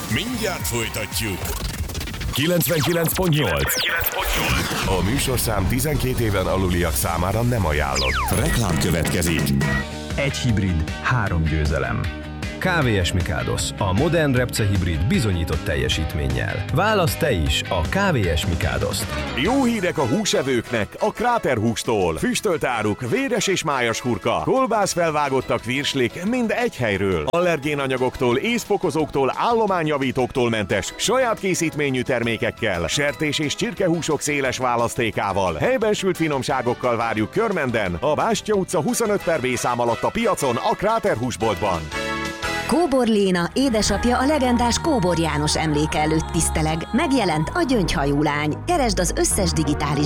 Mindjárt folytatjuk. 99.8. A műsorszám 12 éven aluliak számára nem ajánlott. Reklám következik. Egy hibrid, 3 győzelem. KVS Mikáldos, a modern repce hibrid bizonyított teljesítménnyel. Válaszd te is a KVS Mikáldost. Jó hírek a húsevőknek a Kráter hústól. Füstölt áruk, véres és májas hurka, kolbász felvágottak virslik mind egy helyről. Allergénanyagoktól, észfokozóktól, állományjavítóktól mentes, saját készítményű termékekkel, sertés és csirkehúsok széles választékával, helyben sült finomságokkal várjuk Körmenden, a Bástya utca 25/B szám alatt a piacon, a Kráter húsboltban. Kóbor Léna, édesapja a legendás Kóbor János emléke előtt tiszteleg. Megjelent a Gyöngyhajú lány. Keresd az összes digitális